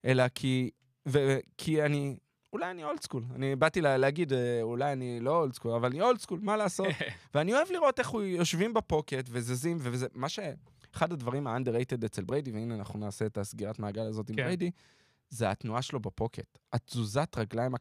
אלא כי אולי אני אולד סקול. אני באתי להגיד, אולי אני לא אולד סקול, אבל אני אולד סקול, מה לעשות? ואני אוהב לראות איך יושבים בפוקט וזזים, וזה מה אחד הדברים ה-underrated אצל בריידי, והנה אנחנו נעשה את הסגירת מעגל הזאת עם בריידי, זה התנועה שלו בפוקט. התזוזת רגליים